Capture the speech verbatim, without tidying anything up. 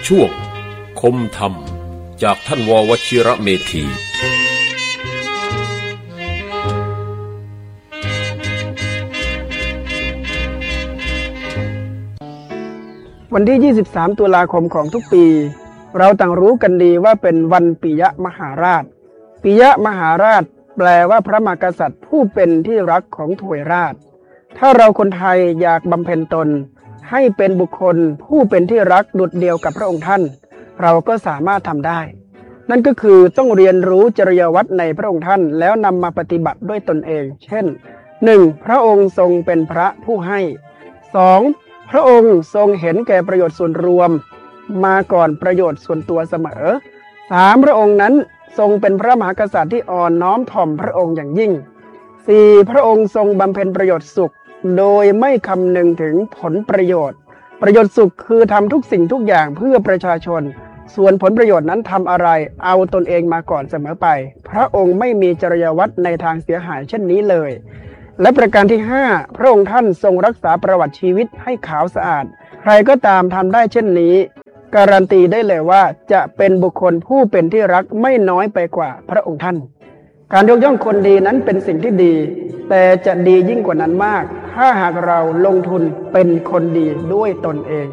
ช่วงคมธรรมจากท่านววชิระเมธีวันที่ยี่สิบสามตุลาคมของทุกปีเราต่างรู้กันดีว่าเป็นวันปิยมหาราชปิยมหาราชแปลว่าพระมหากษัตริย์ผู้เป็นที่รักของทวยราชถ้าเราคนไทยอยากบำเพ็ญตนให้เป็นบุคคลผู้เป็นที่รักดุจเดียวกับพระองค์ท่านเราก็สามารถทำได้นั่นก็คือต้องเรียนรู้จริยวัตรในพระองค์ท่านแล้วนำมาปฏิบัติด้วยตนเองเช่น หนึ่ง. พระองค์ทรงเป็นพระผู้ให้ สอง. พระองค์ทรงเห็นแก่ประโยชน์ส่วนรวมมาก่อนประโยชน์ส่วนตัวเสมอ สาม. พระองค์นั้นทรงเป็นพระมหากษัตริย์ที่อ่อนน้อมถ่อมพระองค์อย่างยิ่ง สี่. พระองค์ทรงบำเพ็ญประโยชน์สุขโดยไม่คำนึงถึงผลประโยชน์ประโยชน์สุขคือทำทุกสิ่งทุกอย่างเพื่อประชาชนส่วนผลประโยชน์นั้นทำอะไรเอาตนเองมาก่อนเสมอไปพระองค์ไม่มีจริยวัตรในทางเสียหายเช่นนี้เลยและประการที่ห้าพระองค์ท่านทรงรักษาประวัติชีวิตให้ขาวสะอาดใครก็ตามทำได้เช่นนี้การันตีได้เลยว่าจะเป็นบุคคลผู้เป็นที่รักไม่น้อยไปกว่าพระองค์ท่านการยกย่องคนดีนั้นเป็นสิ่งที่ดีแต่จะดียิ่งกว่านั้นมากถ้าหากเราลงทุนเป็นคนดีด้วยตนเอง